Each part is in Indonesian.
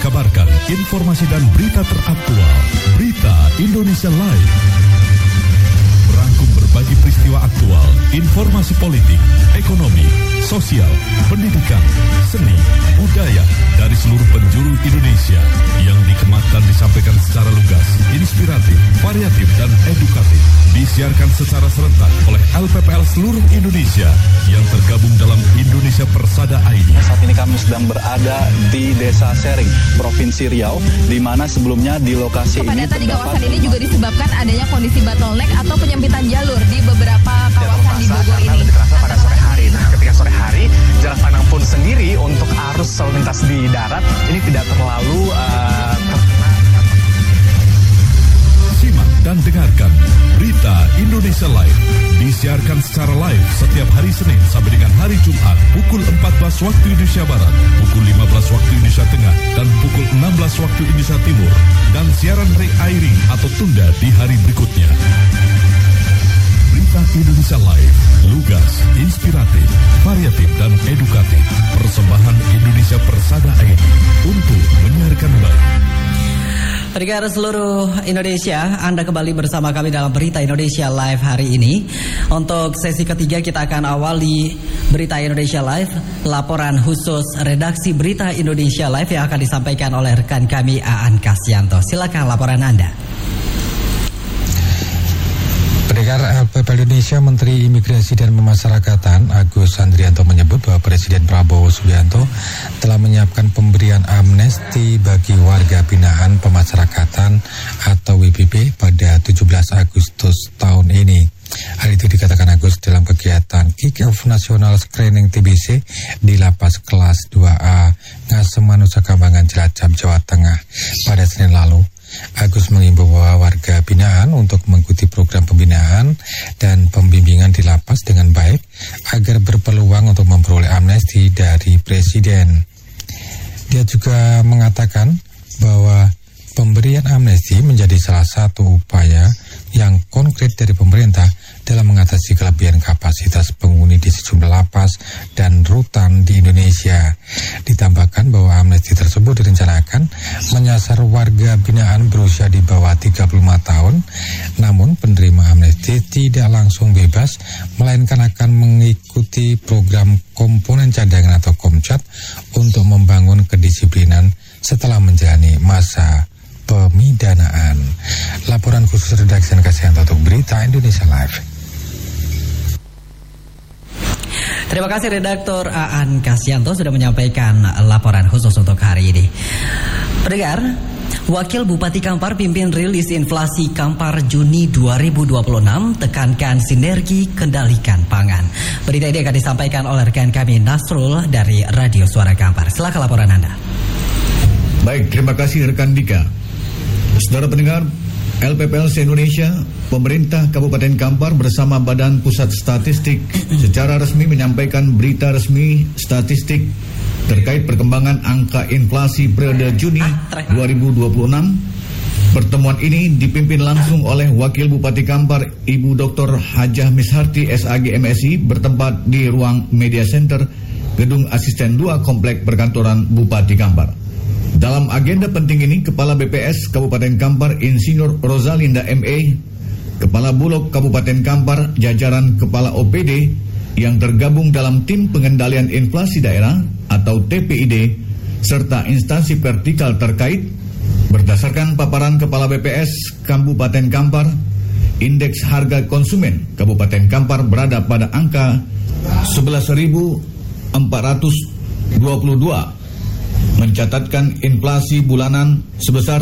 kabarkan informasi dan berita teraktual. Berita Indonesia Live. Merangkum berbagai peristiwa aktual, informasi politik, ekonomi, sosial, pendidikan, seni, budaya dari seluruh penjuru Indonesia yang dikemas dan disampaikan secara lugas, inspiratif, variatif, dan edukatif. Disiarkan secara serentak oleh LPPL seluruh Indonesia yang tergabung dalam Indonesia Persada ID. Saat ini kami sedang berada di Desa Sering, Provinsi Riau, di mana sebelumnya di lokasi ini kepadatan di kawasan ini juga disebabkan adanya kondisi bottleneck atau penyempitan jalur di beberapa kawasan di Bogor ini. Lebih terasa pada sore hari. Nah, ketika sore hari, jarak pandang pun sendiri untuk arus lalu lintas di darat ini tidak terlalu Simak dan dengarkan Berita Indonesia Live. Disiarkan secara live setiap hari Senin sampai dengan hari Jumat pukul 14 waktu Indonesia Barat, pukul 15 waktu Indonesia Tengah, dan pukul 16 waktu Indonesia Timur. Dan siaran re-airing atau tunda di hari berikutnya. Berita Indonesia Live, lugas, inspiratif, variatif, dan edukatif. Persembahan Indonesia Persada ID untuk menyiarkan baik. Pendengar seluruh Indonesia, Anda kembali bersama kami dalam Berita Indonesia Live hari ini. Untuk sesi ketiga kita akan awali Berita Indonesia Live, laporan khusus redaksi Berita Indonesia Live yang akan disampaikan oleh rekan kami Aan Kasyanto. Silakan laporan Anda. Pendengar LPPL Indonesia, Menteri Imigrasi dan Pemasyarakatan Agus Andrianto menyebut bahwa Presiden Prabowo Subianto telah menyiapkan pemberian amnesti bagi warga binaan pemasyarakatan atau WBP pada 17 Agustus tahun ini. Hal itu dikatakan Agus dalam kegiatan Kick-Off National Screening TBC di Lapas Kelas 2A Ngasem Nusa Kambangan, Cilacap, Jawa Tengah pada Senin lalu. Agus mengimbau bahwa warga binaan untuk mengikuti program pembinaan dan pembimbingan di lapas dengan baik agar berpeluang untuk memperoleh amnesti dari Presiden. Dia juga mengatakan bahwa pemberian amnesti menjadi salah satu upaya yang konkret dari pemerintah dalam mengatasi kelebihan kapasitas penghuni di sejumlah lapas dan rutan di Indonesia. Ditambahkan bahwa amnesti tersebut direncanakan menyasar warga binaan berusia di bawah 35 tahun, namun penerima amnesti tidak langsung bebas, melainkan akan mengikuti program komponen cadangan atau Komcat untuk membangun kedisiplinan setelah menjalani masa pemidanaan. Laporan khusus redaksi Kasyanto untuk Berita Indonesia Live. Terima kasih redaktur Aan Kasyanto sudah menyampaikan laporan khusus untuk hari ini. Pendengar, Wakil Bupati Kampar pimpin rilis inflasi Kampar Juni 2026, tekankan sinergi kendalikan pangan. Berita ini akan disampaikan oleh rekan kami Nasrul dari Radio Suara Kampar. Silakan laporan Anda. Baik, terima kasih rekan Dika. Saudara pendengar, LPPL se-Indonesia, pemerintah Kabupaten Kampar bersama Badan Pusat Statistik secara resmi menyampaikan berita resmi statistik terkait perkembangan angka inflasi periode Juni 2026. Pertemuan ini dipimpin langsung oleh Wakil Bupati Kampar, Ibu Dr. Hajah Misharti SAG MSI, bertempat di ruang Media Center, Gedung Asisten 2 Komplek Perkantoran Bupati Kampar. Dalam agenda penting ini, Kepala BPS Kabupaten Kampar Insinyur Rosalinda MA, Kepala Bulog Kabupaten Kampar, jajaran Kepala OPD yang tergabung dalam Tim Pengendalian Inflasi Daerah atau TPID, serta instansi vertikal terkait, berdasarkan paparan Kepala BPS Kabupaten Kampar, indeks harga konsumen Kabupaten Kampar berada pada angka 11.422, mencatatkan inflasi bulanan sebesar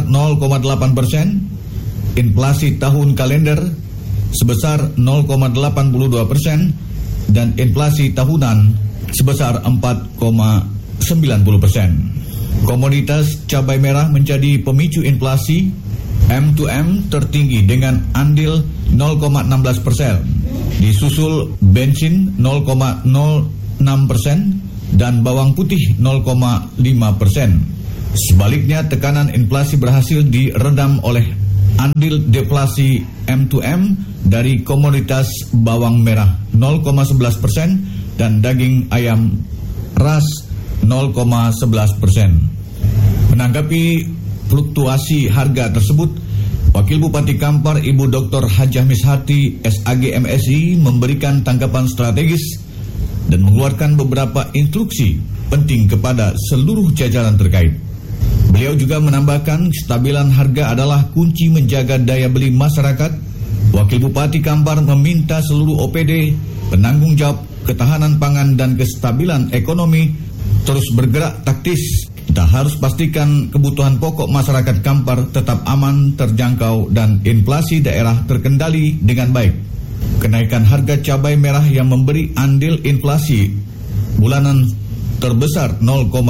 0,8%, inflasi tahun kalender sebesar 0,82%, dan inflasi tahunan sebesar 4,90%. Komoditas cabai merah menjadi pemicu inflasi M2M tertinggi dengan andil 0,16%, disusul bensin 0,06%, dan bawang putih 0,5%. Sebaliknya, tekanan inflasi berhasil diredam oleh andil deflasi M2M dari komoditas bawang merah 0,11% dan daging ayam ras 0,11%. Menanggapi fluktuasi harga tersebut, Wakil Bupati Kampar Ibu Dr. Hajah Mishati SAG MSI memberikan tanggapan strategis dan mengeluarkan beberapa instruksi penting kepada seluruh jajaran terkait. Beliau juga menambahkan kestabilan harga adalah kunci menjaga daya beli masyarakat. Wakil Bupati Kampar meminta seluruh OPD, penanggung jawab ketahanan pangan dan kestabilan ekonomi terus bergerak taktis. Kita harus pastikan kebutuhan pokok masyarakat Kampar tetap aman, terjangkau, dan inflasi daerah terkendali dengan baik. Kenaikan harga cabai merah yang memberi andil inflasi bulanan terbesar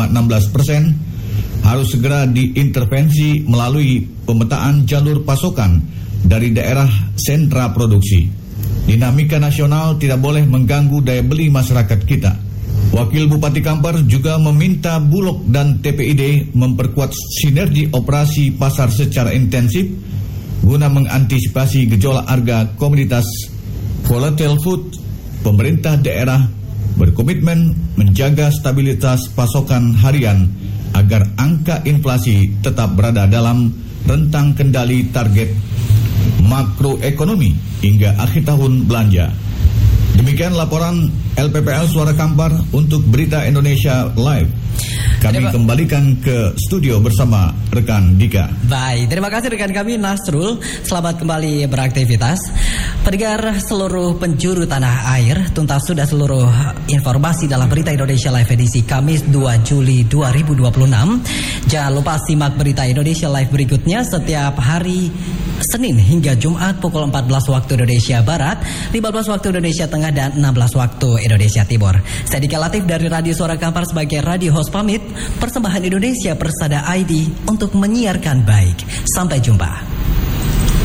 0,16% harus segera diintervensi melalui pemetaan jalur pasokan dari daerah sentra produksi. Dinamika nasional tidak boleh mengganggu daya beli masyarakat kita. Wakil Bupati Kampar juga meminta Bulog dan TPID memperkuat sinergi operasi pasar secara intensif guna mengantisipasi gejolak harga komoditas volatile food. Pemerintah daerah berkomitmen menjaga stabilitas pasokan harian agar angka inflasi tetap berada dalam rentang kendali target makroekonomi hingga akhir tahun belanja. Demikian laporan LPPL Suara Kampar untuk Berita Indonesia Live. Kami kembalikan ke studio bersama rekan Dika. Baik, terima kasih rekan kami Nasrul. Selamat kembali beraktivitas. Pendengar seluruh penjuru tanah air, tuntas sudah seluruh informasi dalam Berita Indonesia Live edisi Kamis 2 Juli 2026. Jangan lupa simak Berita Indonesia Live berikutnya setiap hari Senin hingga Jumat pukul 14 waktu Indonesia Barat, 15 waktu Indonesia Tengah, dan 16 waktu Indonesia Timur. Saya Dika Latif dari Radio Suara Kampar sebagai radio host pamit. Persembahan Indonesia Persada ID untuk menyiarkan baik. Sampai jumpa.